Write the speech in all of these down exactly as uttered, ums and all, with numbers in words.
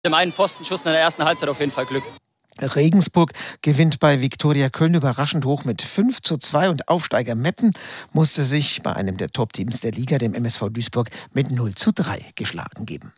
Dem einen Pfostenschuss in der ersten Halbzeit auf jeden Fall Glück. Regensburg gewinnt bei Viktoria Köln überraschend hoch mit fünf zu zwei und Aufsteiger Meppen musste sich bei einem der Top-Teams der Liga, dem M S V Duisburg, mit null zu drei geschlagen geben.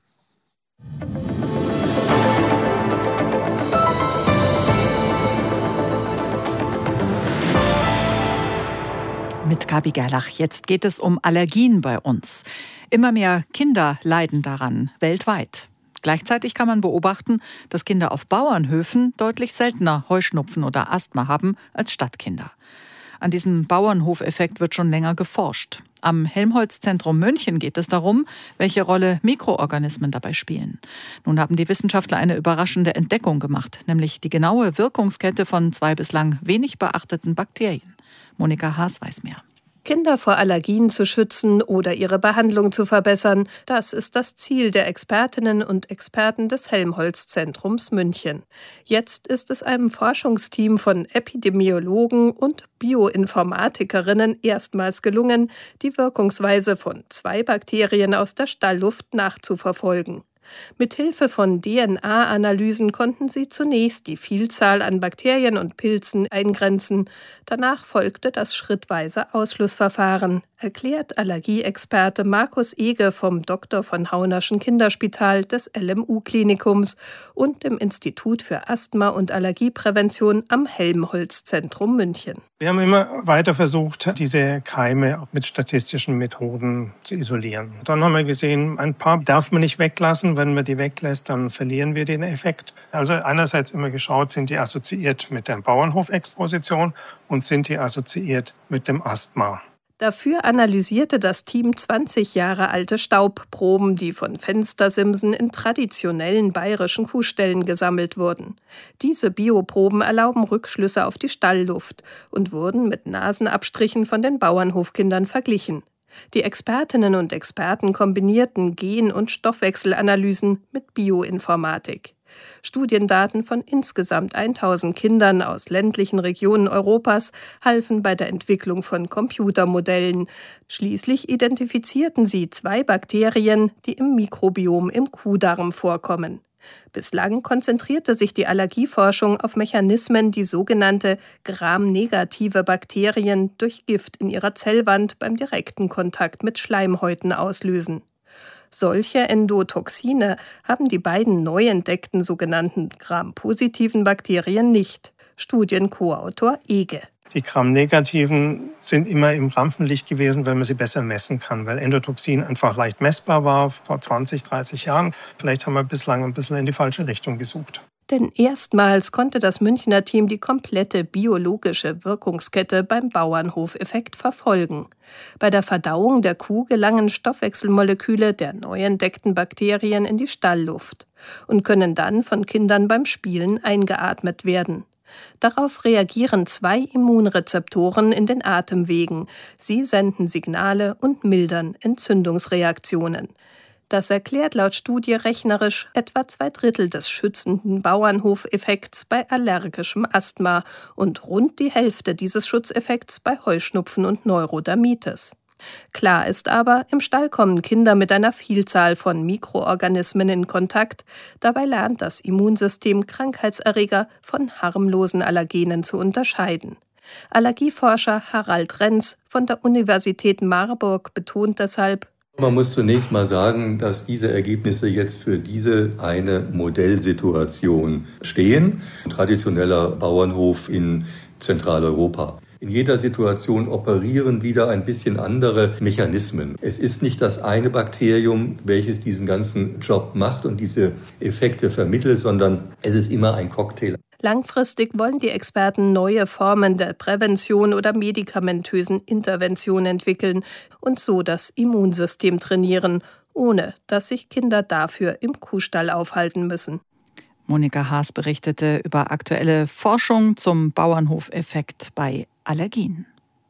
Mit Gabi Gerlach. Jetzt geht es um Allergien bei uns. Immer mehr Kinder leiden daran, weltweit. Gleichzeitig kann man beobachten, dass Kinder auf Bauernhöfen deutlich seltener Heuschnupfen oder Asthma haben als Stadtkinder. An diesem Bauernhofeffekt wird schon länger geforscht. Am Helmholtz-Zentrum München geht es darum, welche Rolle Mikroorganismen dabei spielen. Nun haben die Wissenschaftler eine überraschende Entdeckung gemacht, nämlich die genaue Wirkungskette von zwei bislang wenig beachteten Bakterien. Monika Haas weiß mehr. Kinder vor Allergien zu schützen oder ihre Behandlung zu verbessern, das ist das Ziel der Expertinnen und Experten des Helmholtz-Zentrums München. Jetzt ist es einem Forschungsteam von Epidemiologen und Bioinformatikerinnen erstmals gelungen, die Wirkungsweise von zwei Bakterien aus der Stallluft nachzuverfolgen. Mithilfe von D N A-Analysen konnten sie zunächst die Vielzahl an Bakterien und Pilzen eingrenzen. Danach folgte das schrittweise Ausschlussverfahren, erklärt Allergieexperte Markus Ege vom Doktor von Haunerschen Kinderspital des L M U-Klinikums und dem Institut für Asthma- und Allergieprävention am Helmholtz-Zentrum München. Wir haben immer weiter versucht, diese Keime mit statistischen Methoden zu isolieren. Dann haben wir gesehen, ein paar darf man nicht weglassen. Wenn man die weglässt, dann verlieren wir den Effekt. Also einerseits immer geschaut, sind die assoziiert mit der Bauernhofexposition und sind die assoziiert mit dem Asthma. Dafür analysierte das Team zwanzig Jahre alte Staubproben, die von Fenstersimsen in traditionellen bayerischen Kuhställen gesammelt wurden. Diese Bioproben erlauben Rückschlüsse auf die Stallluft und wurden mit Nasenabstrichen von den Bauernhofkindern verglichen. Die Expertinnen und Experten kombinierten Gen- und Stoffwechselanalysen mit Bioinformatik. Studiendaten von insgesamt tausend Kindern aus ländlichen Regionen Europas halfen bei der Entwicklung von Computermodellen. Schließlich identifizierten sie zwei Bakterien, die im Mikrobiom im Kuhdarm vorkommen. Bislang konzentrierte sich die Allergieforschung auf Mechanismen, die sogenannte gramnegative Bakterien durch Gift in ihrer Zellwand beim direkten Kontakt mit Schleimhäuten auslösen. Solche Endotoxine haben die beiden neu entdeckten sogenannten Gram-positiven Bakterien nicht. Studien-Koautor Ege. Die Gram-negativen sind immer im Rampenlicht gewesen, weil man sie besser messen kann, weil Endotoxin einfach leicht messbar war vor zwanzig, dreißig Jahren. Vielleicht haben wir bislang ein bisschen in die falsche Richtung gesucht. Denn erstmals konnte das Münchner Team die komplette biologische Wirkungskette beim Bauernhofeffekt verfolgen. Bei der Verdauung der Kuh gelangen Stoffwechselmoleküle der neu entdeckten Bakterien in die Stallluft und können dann von Kindern beim Spielen eingeatmet werden. Darauf reagieren zwei Immunrezeptoren in den Atemwegen. Sie senden Signale und mildern Entzündungsreaktionen. Das erklärt laut Studie rechnerisch etwa zwei Drittel des schützenden Bauernhofeffekts bei allergischem Asthma und rund die Hälfte dieses Schutzeffekts bei Heuschnupfen und Neurodermitis. Klar ist aber, im Stall kommen Kinder mit einer Vielzahl von Mikroorganismen in Kontakt. Dabei lernt das Immunsystem Krankheitserreger von harmlosen Allergenen zu unterscheiden. Allergieforscher Harald Renz von der Universität Marburg betont deshalb: Man muss zunächst mal sagen, dass diese Ergebnisse jetzt für diese eine Modellsituation stehen. Ein traditioneller Bauernhof in Zentraleuropa. In jeder Situation operieren wieder ein bisschen andere Mechanismen. Es ist nicht das eine Bakterium, welches diesen ganzen Job macht und diese Effekte vermittelt, sondern es ist immer ein Cocktail. Langfristig wollen die Experten neue Formen der Prävention oder medikamentösen Intervention entwickeln und so das Immunsystem trainieren, ohne dass sich Kinder dafür im Kuhstall aufhalten müssen. Monika Haas berichtete über aktuelle Forschung zum Bauernhofeffekt bei Allergien.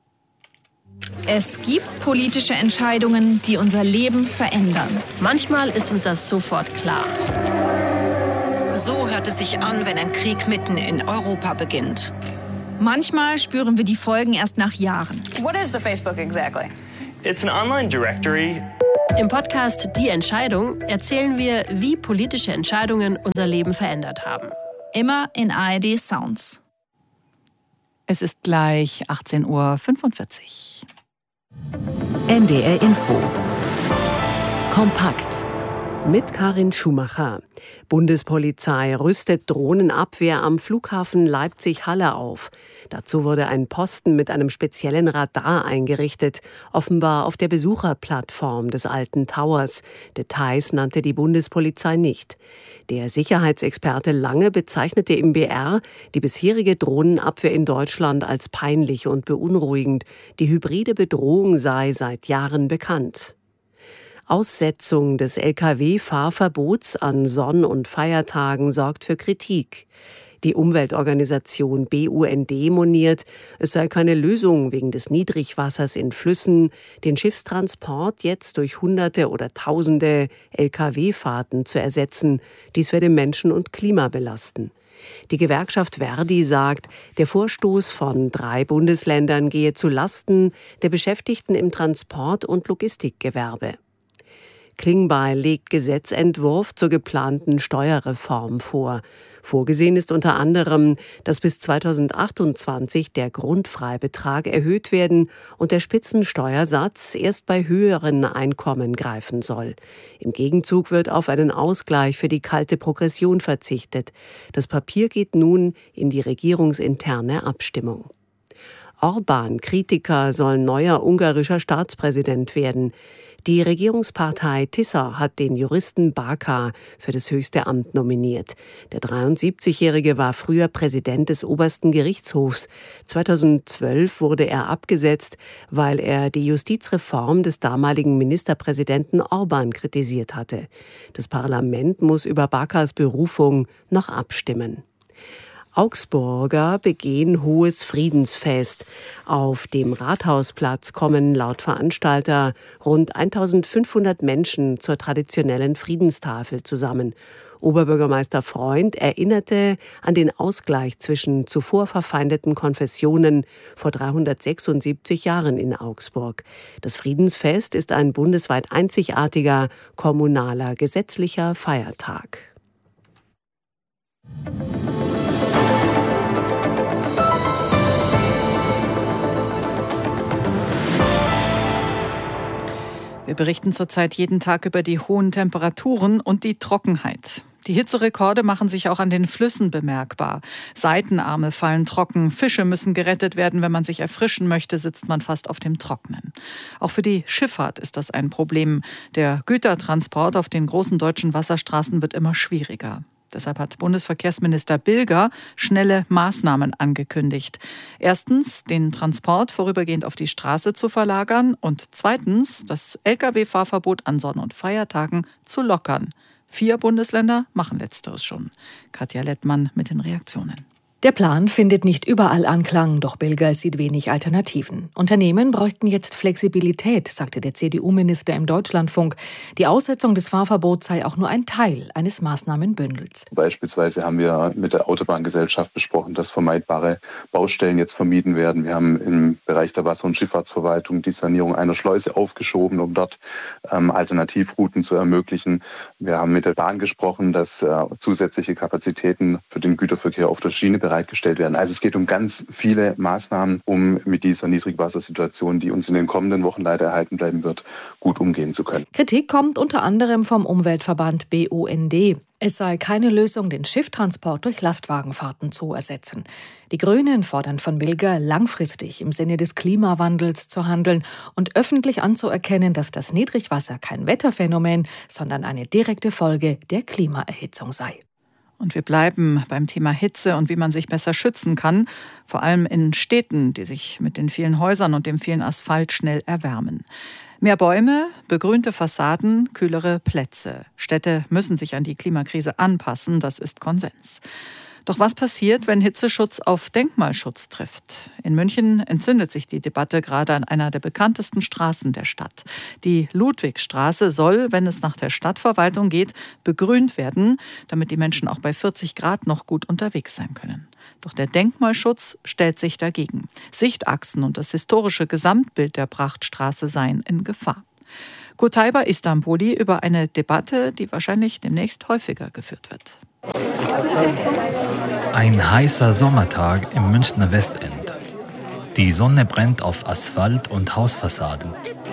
Es gibt politische Entscheidungen, die unser Leben verändern. Manchmal ist uns das sofort klar. So hört es sich an, wenn ein Krieg mitten in Europa beginnt. Manchmal spüren wir die Folgen erst nach Jahren. What is the Facebook exactly? It's an online directory. Im Podcast Die Entscheidung erzählen wir, wie politische Entscheidungen unser Leben verändert haben. Immer in A R D Sounds. Es ist gleich achtzehn Uhr fünfundvierzig. N D R Info. Kompakt. Mit Karin Schumacher. Bundespolizei rüstet Drohnenabwehr am Flughafen Leipzig-Halle auf. Dazu wurde ein Posten mit einem speziellen Radar eingerichtet, offenbar auf der Besucherplattform des alten Towers. Details nannte die Bundespolizei nicht. Der Sicherheitsexperte Lange bezeichnete im B R die bisherige Drohnenabwehr in Deutschland als peinlich und beunruhigend. Die hybride Bedrohung sei seit Jahren bekannt. Aussetzung des L K W-Fahrverbots an Sonn- und Feiertagen sorgt für Kritik. Die Umweltorganisation B U N D moniert, es sei keine Lösung wegen des Niedrigwassers in Flüssen, den Schiffstransport jetzt durch Hunderte oder Tausende L K W-Fahrten zu ersetzen. Dies werde Menschen und Klima belasten. Die Gewerkschaft Verdi sagt, der Vorstoß von drei Bundesländern gehe zu Lasten der Beschäftigten im Transport- und Logistikgewerbe. Klingbeil legt Gesetzentwurf zur geplanten Steuerreform vor. Vorgesehen ist unter anderem, dass bis zweitausendachtundzwanzig der Grundfreibetrag erhöht werden und der Spitzensteuersatz erst bei höheren Einkommen greifen soll. Im Gegenzug wird auf einen Ausgleich für die kalte Progression verzichtet. Das Papier geht nun in die regierungsinterne Abstimmung. Orbán-Kritiker sollen neuer ungarischer Staatspräsident werden. Die Regierungspartei Tisza hat den Juristen Baka für das höchste Amt nominiert. Der dreiundsiebzigjährige war früher Präsident des obersten Gerichtshofs. zweitausendzwölf wurde er abgesetzt, weil er die Justizreform des damaligen Ministerpräsidenten Orbán kritisiert hatte. Das Parlament muss über Bakas Berufung noch abstimmen. Augsburger begehen hohes Friedensfest. Auf dem Rathausplatz kommen laut Veranstalter rund eintausendfünfhundert Menschen zur traditionellen Friedenstafel zusammen. Oberbürgermeister Freund erinnerte an den Ausgleich zwischen zuvor verfeindeten Konfessionen vor dreihundertsechsundsiebzig Jahren in Augsburg. Das Friedensfest ist ein bundesweit einzigartiger kommunaler gesetzlicher Feiertag. Wir berichten zurzeit jeden Tag über die hohen Temperaturen und die Trockenheit. Die Hitzerekorde machen sich auch an den Flüssen bemerkbar. Seitenarme fallen trocken, Fische müssen gerettet werden. Wenn man sich erfrischen möchte, sitzt man fast auf dem Trockenen. Auch für die Schifffahrt ist das ein Problem. Der Gütertransport auf den großen deutschen Wasserstraßen wird immer schwieriger. Deshalb hat Bundesverkehrsminister Bilger schnelle Maßnahmen angekündigt. Erstens, den Transport vorübergehend auf die Straße zu verlagern und zweitens, das L K W-Fahrverbot an Sonn- und Feiertagen zu lockern. Vier Bundesländer machen Letzteres schon. Katja Lettmann mit den Reaktionen. Der Plan findet nicht überall Anklang, doch Bilger sieht wenig Alternativen. Unternehmen bräuchten jetzt Flexibilität, sagte der C D U-Minister im Deutschlandfunk. Die Aussetzung des Fahrverbots sei auch nur ein Teil eines Maßnahmenbündels. Beispielsweise haben wir mit der Autobahngesellschaft besprochen, dass vermeidbare Baustellen jetzt vermieden werden. Wir haben im Bereich der Wasser- und Schifffahrtsverwaltung die Sanierung einer Schleuse aufgeschoben, um dort ähm, Alternativrouten zu ermöglichen. Wir haben mit der Bahn gesprochen, dass äh, zusätzliche Kapazitäten für den Güterverkehr auf der Schiene bereitgestellt werden. Also es geht um ganz viele Maßnahmen, um mit dieser Niedrigwassersituation, die uns in den kommenden Wochen leider erhalten bleiben wird, gut umgehen zu können. Kritik kommt unter anderem vom Umweltverband B U N D. Es sei keine Lösung, den Schifftransport durch Lastwagenfahrten zu ersetzen. Die Grünen fordern von Bilger, langfristig im Sinne des Klimawandels zu handeln und öffentlich anzuerkennen, dass das Niedrigwasser kein Wetterphänomen, sondern eine direkte Folge der Klimaerhitzung sei. Und wir bleiben beim Thema Hitze und wie man sich besser schützen kann, vor allem in Städten, die sich mit den vielen Häusern und dem vielen Asphalt schnell erwärmen. Mehr Bäume, begrünte Fassaden, kühlere Plätze. Städte müssen sich an die Klimakrise anpassen, das ist Konsens. Doch was passiert, wenn Hitzeschutz auf Denkmalschutz trifft? In München entzündet sich die Debatte gerade an einer der bekanntesten Straßen der Stadt. Die Ludwigstraße soll, wenn es nach der Stadtverwaltung geht, begrünt werden, damit die Menschen auch bei vierzig Grad noch gut unterwegs sein können. Doch der Denkmalschutz stellt sich dagegen. Sichtachsen und das historische Gesamtbild der Prachtstraße seien in Gefahr. Qutaiba Istanbuli über eine Debatte, die wahrscheinlich demnächst häufiger geführt wird. Ein heißer Sommertag im Münchner Westend. Die Sonne brennt auf Asphalt und Hausfassaden.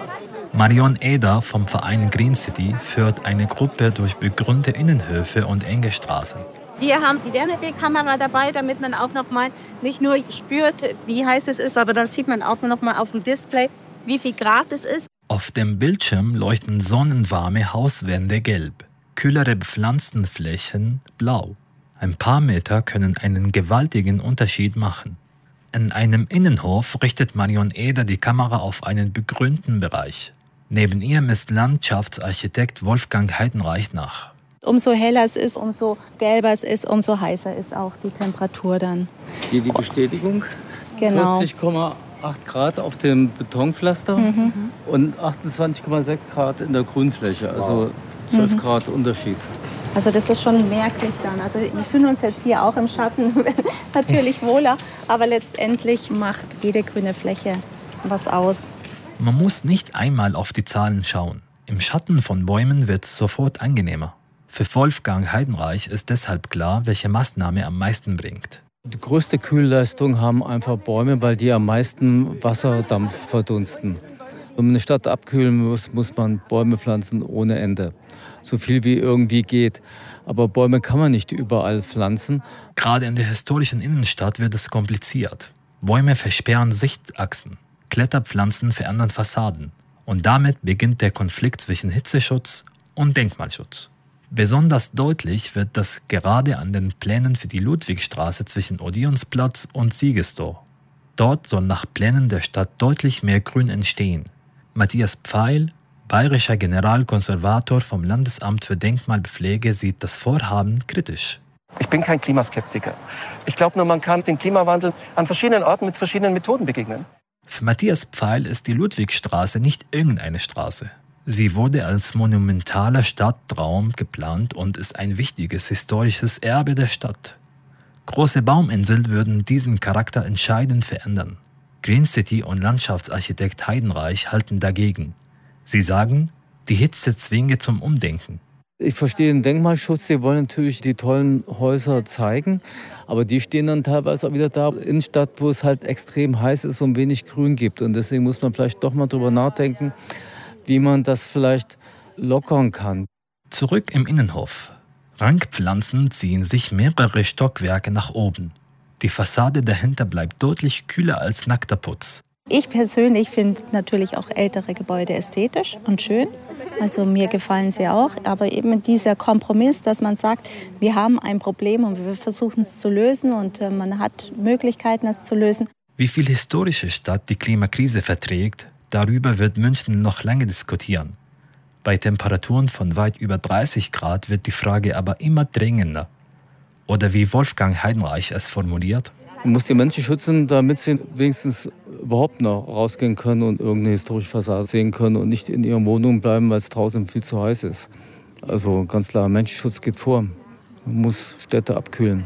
Marion Eder vom Verein Green City führt eine Gruppe durch begrünte Innenhöfe und enge Straßen. Wir haben die Wärmebildkamera dabei, damit man auch noch mal nicht nur spürt, wie heiß es ist, aber dann sieht man auch noch mal auf dem Display, wie viel Grad es ist. Auf dem Bildschirm leuchten sonnenwarme Hauswände gelb, kühlere Pflanzenflächen blau. Ein paar Meter können einen gewaltigen Unterschied machen. In einem Innenhof richtet Marion Eder die Kamera auf einen begrünten Bereich. Neben ihr misst Landschaftsarchitekt Wolfgang Heidenreich nach. Umso heller es ist, umso gelber es ist, umso heißer ist auch die Temperatur dann. Hier die Bestätigung. Genau. vierzig Komma acht Grad auf dem Betonpflaster mhm. und achtundzwanzig Komma sechs Grad in der Grünfläche. Also zwölf mhm. Grad Unterschied. Also das ist schon merklich dann. Also wir fühlen uns jetzt hier auch im Schatten natürlich wohler, aber letztendlich macht jede grüne Fläche was aus. Man muss nicht einmal auf die Zahlen schauen. Im Schatten von Bäumen wird es sofort angenehmer. Für Wolfgang Heidenreich ist deshalb klar, welche Maßnahme am meisten bringt. Die größte Kühlleistung haben einfach Bäume, weil die am meisten Wasserdampf verdunsten. Wenn man eine Stadt abkühlen muss, muss man Bäume pflanzen ohne Ende. So viel wie irgendwie geht. Aber Bäume kann man nicht überall pflanzen. Gerade in der historischen Innenstadt wird es kompliziert. Bäume versperren Sichtachsen. Kletterpflanzen verändern Fassaden. Und damit beginnt der Konflikt zwischen Hitzeschutz und Denkmalschutz. Besonders deutlich wird das gerade an den Plänen für die Ludwigstraße zwischen Odeonsplatz und Siegestor. Dort soll nach Plänen der Stadt deutlich mehr Grün entstehen. Matthias Pfeil, bayerischer Generalkonservator vom Landesamt für Denkmalpflege, sieht das Vorhaben kritisch. Ich bin kein Klimaskeptiker. Ich glaube nur, man kann dem Klimawandel an verschiedenen Orten mit verschiedenen Methoden begegnen. Für Matthias Pfeil ist die Ludwigstraße nicht irgendeine Straße. Sie wurde als monumentaler Stadtraum geplant und ist ein wichtiges historisches Erbe der Stadt. Große Bauminseln würden diesen Charakter entscheidend verändern. Green City und Landschaftsarchitekt Heidenreich halten dagegen. Sie sagen, die Hitze zwinge zum Umdenken. Ich verstehe den Denkmalschutz, die wollen natürlich die tollen Häuser zeigen, aber die stehen dann teilweise auch wieder da in der Stadt, wo es halt extrem heiß ist und wenig Grün gibt. Und deswegen muss man vielleicht doch mal drüber nachdenken, wie man das vielleicht lockern kann. Zurück im Innenhof. Rankpflanzen ziehen sich mehrere Stockwerke nach oben. Die Fassade dahinter bleibt deutlich kühler als nackter Putz. Ich persönlich finde natürlich auch ältere Gebäude ästhetisch und schön. Also mir gefallen sie auch. Aber eben dieser Kompromiss, dass man sagt, wir haben ein Problem und wir versuchen es zu lösen und man hat Möglichkeiten, es zu lösen. Wie viel historische Stadt die Klimakrise verträgt, darüber wird München noch lange diskutieren. Bei Temperaturen von weit über dreißig Grad wird die Frage aber immer drängender. Oder wie Wolfgang Heidenreich es formuliert: Man muss die Menschen schützen, damit sie wenigstens überhaupt noch rausgehen können und irgendeine historische Fassade sehen können und nicht in ihren Wohnungen bleiben, weil es draußen viel zu heiß ist. Also ganz klar, Menschenschutz geht vor. Man muss Städte abkühlen.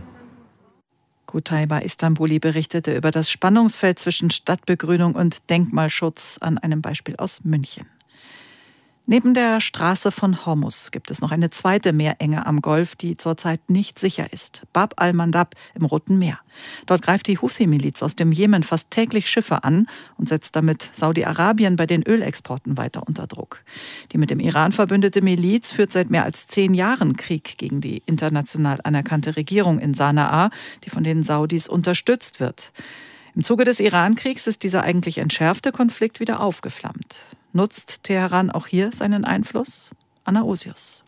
Qutaiba Istanbuli berichtete über das Spannungsfeld zwischen Stadtbegrünung und Denkmalschutz an einem Beispiel aus München. Neben der Straße von Hormuz gibt es noch eine zweite Meerenge am Golf, die zurzeit nicht sicher ist. Bab al-Mandab im Roten Meer. Dort greift die Houthi-Miliz aus dem Jemen fast täglich Schiffe an und setzt damit Saudi-Arabien bei den Ölexporten weiter unter Druck. Die mit dem Iran verbündete Miliz führt seit mehr als zehn Jahren Krieg gegen die international anerkannte Regierung in Sanaa, die von den Saudis unterstützt wird. Im Zuge des Iran-Kriegs ist dieser eigentlich entschärfte Konflikt wieder aufgeflammt. Nutzt Teheran auch hier seinen Einfluss? Anna Osius.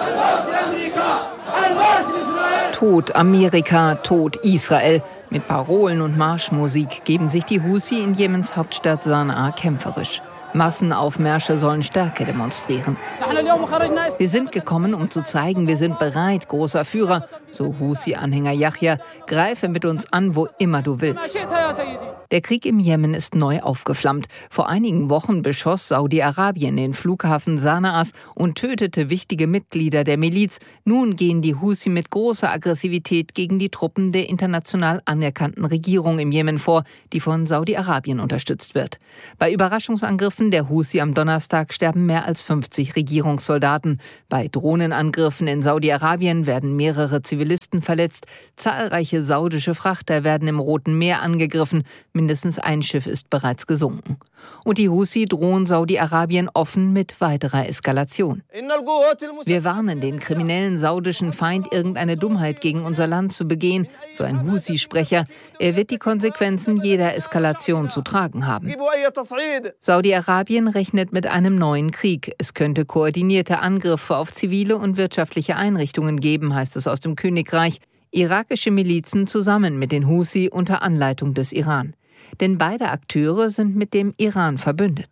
Tod Amerika, Tod Israel. Mit Parolen und Marschmusik geben sich die Houthi in Jemens Hauptstadt Sanaa kämpferisch. Massenaufmärsche sollen Stärke demonstrieren. Wir sind gekommen, um zu zeigen, wir sind bereit, großer Führer. So Houthi-Anhänger Yahya, greife mit uns an, wo immer du willst. Der Krieg im Jemen ist neu aufgeflammt. Vor einigen Wochen beschoss Saudi-Arabien den Flughafen Sanaas und tötete wichtige Mitglieder der Miliz. Nun gehen die Husi mit großer Aggressivität gegen die Truppen der international anerkannten Regierung im Jemen vor, die von Saudi-Arabien unterstützt wird. Bei Überraschungsangriffen der Husi am Donnerstag sterben mehr als fünfzig Regierungssoldaten. Bei Drohnenangriffen in Saudi-Arabien werden mehrere Zivilisten verletzt. Zahlreiche saudische Frachter werden im Roten Meer angegriffen. Mindestens ein Schiff ist bereits gesunken. Und die Husi drohen Saudi-Arabien offen mit weiterer Eskalation. Wir warnen den kriminellen saudischen Feind, irgendeine Dummheit gegen unser Land zu begehen, so ein Husi-Sprecher. Er wird die Konsequenzen jeder Eskalation zu tragen haben. Saudi-Arabien rechnet mit einem neuen Krieg. Es könnte koordinierte Angriffe auf zivile und wirtschaftliche Einrichtungen geben, heißt es aus dem Königreich. Irakische Milizen zusammen mit den Husi unter Anleitung des Iran. Denn beide Akteure sind mit dem Iran verbündet.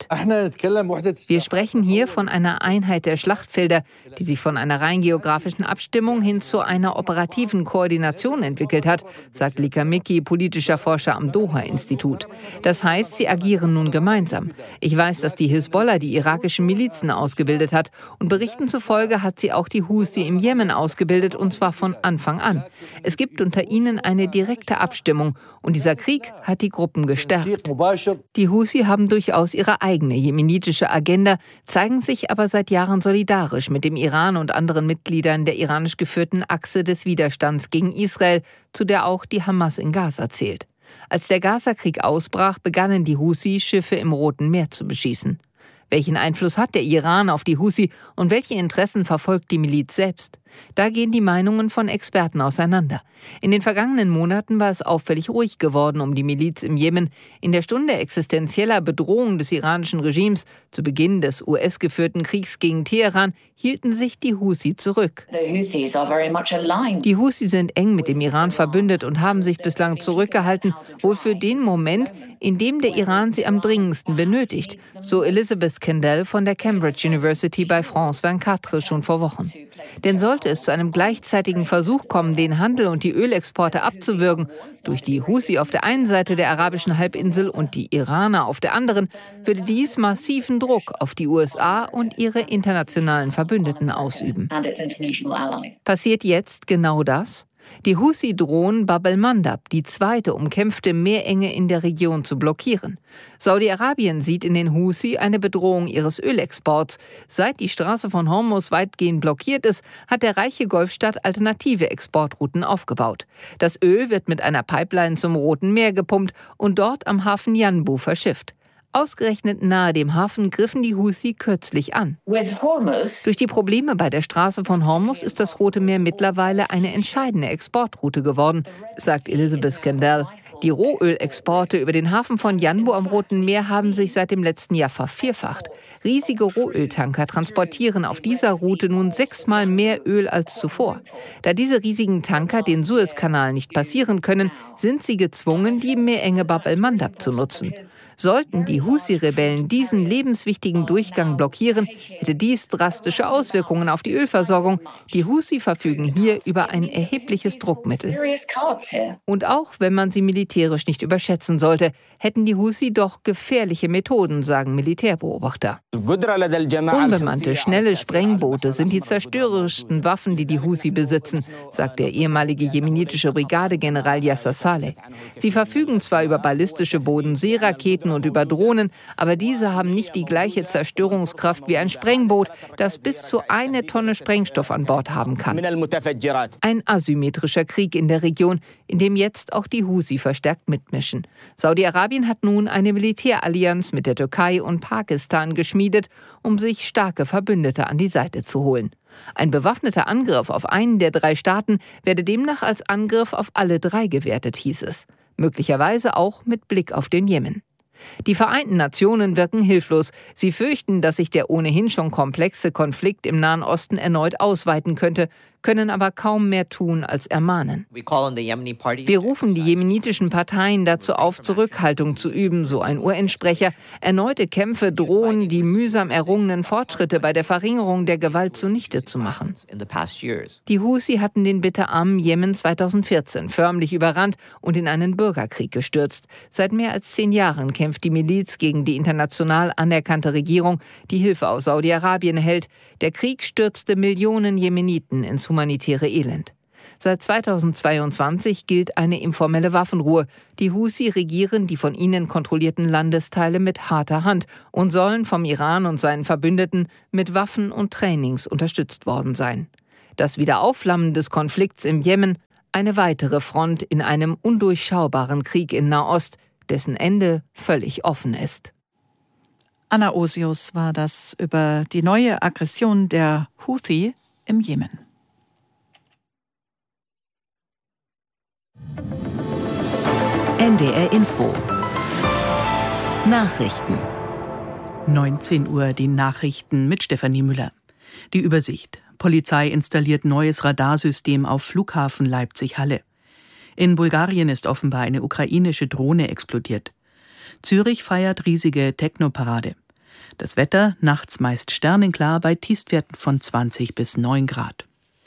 Wir sprechen hier von einer Einheit der Schlachtfelder, die sich von einer rein geografischen Abstimmung hin zu einer operativen Koordination entwickelt hat, sagt Lika Miki, politischer Forscher am Doha-Institut. Das heißt, sie agieren nun gemeinsam. Ich weiß, dass die Hisbollah die irakischen Milizen ausgebildet hat und Berichten zufolge hat sie auch die Husi im Jemen ausgebildet, und zwar von Anfang an. Es gibt unter ihnen eine direkte Abstimmung und dieser Krieg hat die Gruppen gestärkt. Die Husi haben durchaus ihre eigene jemenitische Agenda, zeigen sich aber seit Jahren solidarisch mit dem Iran und anderen Mitgliedern der iranisch geführten Achse des Widerstands gegen Israel, zu der auch die Hamas in Gaza zählt. Als der Gaza-Krieg ausbrach, begannen die Husi, Schiffe im Roten Meer zu beschießen. Welchen Einfluss hat der Iran auf die Husi und welche Interessen verfolgt die Miliz selbst? Da gehen die Meinungen von Experten auseinander. In den vergangenen Monaten war es auffällig ruhig geworden um die Miliz im Jemen. In der Stunde existenzieller Bedrohung des iranischen Regimes zu Beginn des U S-geführten Kriegs gegen Teheran hielten sich die Husi zurück. Die Husi sind eng mit dem Iran verbündet und haben sich bislang zurückgehalten, wohl für den Moment, in dem der Iran sie am dringendsten benötigt, so Elizabeth Kendall von der Cambridge University bei France vierundzwanzig schon vor Wochen. Denn sollte es zu einem gleichzeitigen Versuch kommen, den Handel und die Ölexporte abzuwürgen, durch die Husi auf der einen Seite der arabischen Halbinsel und die Iraner auf der anderen, würde dies massiven Druck auf die U S A und ihre internationalen Verbündeten ausüben. Passiert jetzt genau das? Die Husi drohen Bab el-Mandab, die zweite umkämpfte Meerenge in der Region, zu blockieren. Saudi-Arabien sieht in den Husi eine Bedrohung ihres Ölexports. Seit die Straße von Hormuz weitgehend blockiert ist, hat der reiche Golfstaat alternative Exportrouten aufgebaut. Das Öl wird mit einer Pipeline zum Roten Meer gepumpt und dort am Hafen Yanbu verschifft. Ausgerechnet nahe dem Hafen griffen die Husi kürzlich an. Durch die Probleme bei der Straße von Hormuz ist das Rote Meer mittlerweile eine entscheidende Exportroute geworden, sagt Elizabeth Kendall. Die Rohölexporte über den Hafen von Yanbu am Roten Meer haben sich seit dem letzten Jahr vervierfacht. Riesige Rohöltanker transportieren auf dieser Route nun sechsmal mehr Öl als zuvor. Da diese riesigen Tanker den Suezkanal nicht passieren können, sind sie gezwungen, die Meerenge Bab el-Mandab zu nutzen. Sollten die Husi-Rebellen diesen lebenswichtigen Durchgang blockieren, hätte dies drastische Auswirkungen auf die Ölversorgung. Die Husi verfügen hier über ein erhebliches Druckmittel. Und auch wenn man sie militärisch nicht überschätzen sollte, hätten die Husi doch gefährliche Methoden, sagen Militärbeobachter. Unbemannte, schnelle Sprengboote sind die zerstörerischsten Waffen, die die Husi besitzen, sagt der ehemalige jemenitische Brigadegeneral Yasser Saleh. Sie verfügen zwar über ballistische Bodenseeraketen und über Drohnen, aber diese haben nicht die gleiche Zerstörungskraft wie ein Sprengboot, das bis zu eine Tonne Sprengstoff an Bord haben kann. Ein asymmetrischer Krieg in der Region, in dem jetzt auch die Husi verstärkt mitmischen. Saudi-Arabien hat nun eine Militärallianz mit der Türkei und Pakistan geschmiedet, um sich starke Verbündete an die Seite zu holen. Ein bewaffneter Angriff auf einen der drei Staaten werde demnach als Angriff auf alle drei gewertet, hieß es. Möglicherweise auch mit Blick auf den Jemen. Die Vereinten Nationen wirken hilflos. Sie fürchten, dass sich der ohnehin schon komplexe Konflikt im Nahen Osten erneut ausweiten könnte. können aber kaum mehr tun als ermahnen. Wir rufen die jemenitischen Parteien dazu auf, Zurückhaltung zu üben, so ein U N-Sprecher. Erneute Kämpfe drohen, die mühsam errungenen Fortschritte bei der Verringerung der Gewalt zunichte zu machen. Die Husi hatten den bitterarmen Jemen zweitausendvierzehn förmlich überrannt und in einen Bürgerkrieg gestürzt. Seit mehr als zehn Jahren kämpft die Miliz gegen die international anerkannte Regierung, die Hilfe aus Saudi-Arabien erhält. Der Krieg stürzte Millionen Jemeniten ins humanitäre Elend. Seit zweitausendzweiundzwanzig gilt eine informelle Waffenruhe. Die Husi regieren die von ihnen kontrollierten Landesteile mit harter Hand und sollen vom Iran und seinen Verbündeten mit Waffen und Trainings unterstützt worden sein. Das Wiederaufflammen des Konflikts im Jemen, eine weitere Front in einem undurchschaubaren Krieg in Nahost, dessen Ende völlig offen ist. Anna Osius war das über die neue Aggression der Houthi im Jemen. N D R Info Nachrichten neunzehn Uhr die Nachrichten mit Stefanie Müller. Die Übersicht. Polizei installiert neues Radarsystem auf Flughafen Leipzig-Halle. In Bulgarien ist offenbar eine ukrainische Drohne explodiert. Zürich feiert riesige Technoparade. Das Wetter nachts meist sternenklar bei Tiefstwerten von zwanzig bis neun Grad.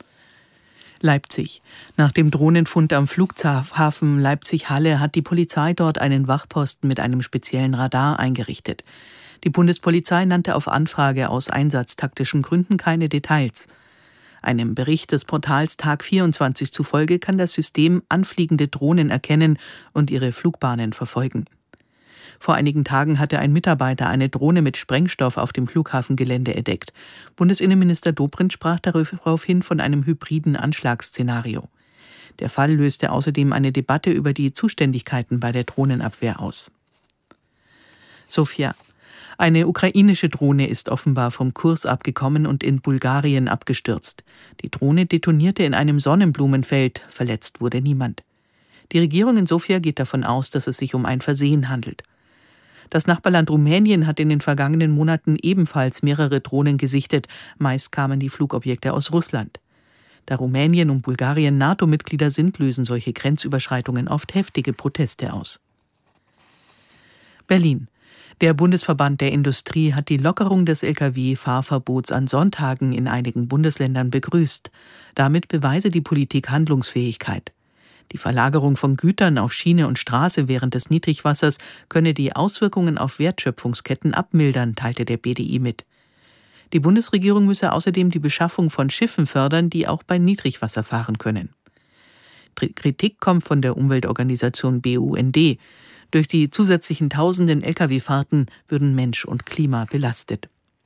Leipzig. Nach dem Drohnenfund am Flughafen Leipzig-Halle hat die Polizei dort einen Wachposten mit einem speziellen Radar eingerichtet. Die Bundespolizei nannte auf Anfrage aus einsatztaktischen Gründen keine Details. Einem Bericht des Portals Tag vierundzwanzig zufolge kann das System anfliegende Drohnen erkennen und ihre Flugbahnen verfolgen. Vor einigen Tagen hatte ein Mitarbeiter eine Drohne mit Sprengstoff auf dem Flughafengelände entdeckt. Bundesinnenminister Dobrindt sprach daraufhin von einem hybriden Anschlagsszenario. Der Fall löste außerdem eine Debatte über die Zuständigkeiten bei der Drohnenabwehr aus. Sofia. Eine ukrainische Drohne ist offenbar vom Kurs abgekommen und in Bulgarien abgestürzt. Die Drohne detonierte in einem Sonnenblumenfeld, verletzt wurde niemand. Die Regierung in Sofia geht davon aus, dass es sich um ein Versehen handelt. Das Nachbarland Rumänien hat in den vergangenen Monaten ebenfalls mehrere Drohnen gesichtet. Meist kamen die Flugobjekte aus Russland. Da Rumänien und Bulgarien NATO-Mitglieder sind, lösen solche Grenzüberschreitungen oft heftige Proteste aus. Berlin. Der Bundesverband der Industrie hat die Lockerung des L K W-Fahrverbots an Sonntagen in einigen Bundesländern begrüßt. Damit beweise die Politik Handlungsfähigkeit. Die Verlagerung von Gütern auf Schiene und Straße während des Niedrigwassers könne die Auswirkungen auf Wertschöpfungsketten abmildern, teilte der B D I mit. Die Bundesregierung müsse außerdem die Beschaffung von Schiffen fördern, die auch bei Niedrigwasser fahren können. Kritik kommt von der Umweltorganisation B U N D. Durch die zusätzlichen tausenden L K W-Fahrten würden Mensch und Klima belastet.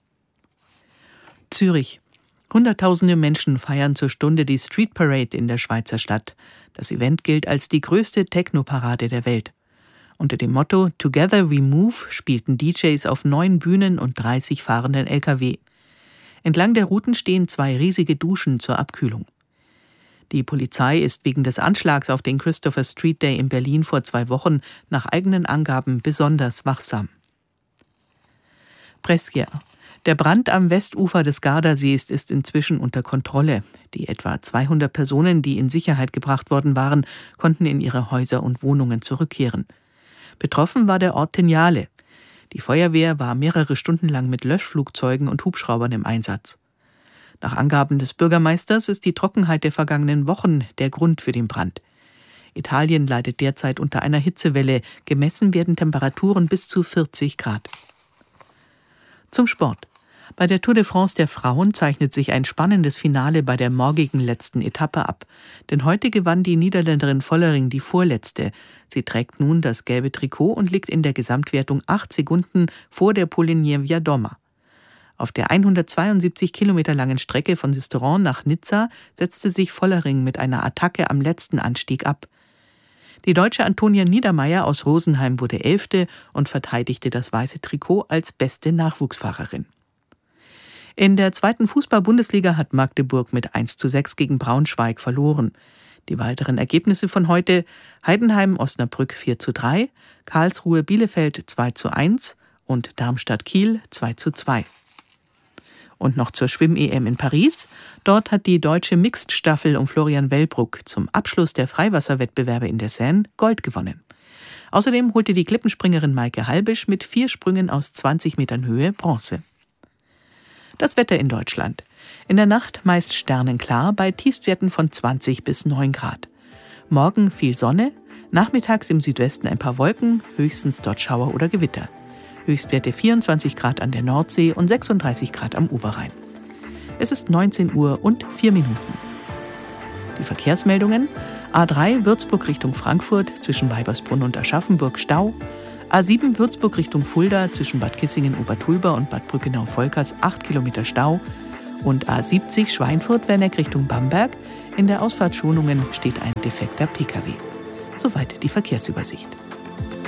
Zürich. Hunderttausende Menschen feiern zur Stunde die Street Parade in der Schweizer Stadt. Das Event gilt als die größte Technoparade der Welt. Unter dem Motto Together We Move spielten D Js auf neun Bühnen und dreißig fahrenden L K W. Entlang der Routen stehen zwei riesige Duschen zur Abkühlung. Die Polizei ist wegen des Anschlags auf den Christopher Street Day in Berlin vor zwei Wochen nach eigenen Angaben besonders wachsam. Brescia. Der Brand am Westufer des Gardasees ist inzwischen unter Kontrolle. Die etwa zweihundert Personen, die in Sicherheit gebracht worden waren, konnten in ihre Häuser und Wohnungen zurückkehren. Betroffen war der Ort Tenjale. Die Feuerwehr war mehrere Stunden lang mit Löschflugzeugen und Hubschraubern im Einsatz. Nach Angaben des Bürgermeisters ist die Trockenheit der vergangenen Wochen der Grund für den Brand. Italien leidet derzeit unter einer Hitzewelle. Gemessen werden Temperaturen bis zu vierzig Grad. Zum Sport. Bei der Tour de France der Frauen zeichnet sich ein spannendes Finale bei der morgigen letzten Etappe ab. Denn heute gewann die Niederländerin Vollering die vorletzte. Sie trägt nun das gelbe Trikot und liegt in der Gesamtwertung acht Sekunden vor der Polin Niewiadoma. Auf der hundertzweiundsiebzig Kilometer langen Strecke von Sisteron nach Nizza setzte sich Vollering mit einer Attacke am letzten Anstieg ab. Die Deutsche Antonia Niedermeyer aus Rosenheim wurde Elfte und verteidigte das weiße Trikot als beste Nachwuchsfahrerin. In der zweiten Fußball-Bundesliga hat Magdeburg mit eins zu sechs gegen Braunschweig verloren. Die weiteren Ergebnisse von heute: Heidenheim-Osnabrück vier zu drei, Karlsruhe-Bielefeld zwei zu eins und Darmstadt-Kiel zwei zu zwei. Und noch zur Schwimm-E M in Paris. Dort hat die deutsche Mixed-Staffel um Florian Wellbruck zum Abschluss der Freiwasserwettbewerbe in der Seine Gold gewonnen. Außerdem holte die Klippenspringerin Maike Halbisch mit vier Sprüngen aus zwanzig Metern Höhe Bronze. Das Wetter in Deutschland. In der Nacht meist sternenklar bei Tiefstwerten von zwanzig bis neun Grad. Morgen viel Sonne, nachmittags im Südwesten ein paar Wolken, höchstens dort Schauer oder Gewitter. Höchstwerte vierundzwanzig Grad an der Nordsee und sechsunddreißig Grad am Oberrhein. Es ist neunzehn Uhr und vier Minuten. Die Verkehrsmeldungen: A drei Würzburg Richtung Frankfurt zwischen Weibersbrunn und Aschaffenburg Stau. A sieben Würzburg Richtung Fulda zwischen Bad Kissingen-Obertulba und Bad Brückenau-Volkers acht Kilometer Stau. Und A siebzig Schweinfurt-Werneck Richtung Bamberg. In der Ausfahrt Schonungen steht ein defekter Pkw. Soweit die Verkehrsübersicht.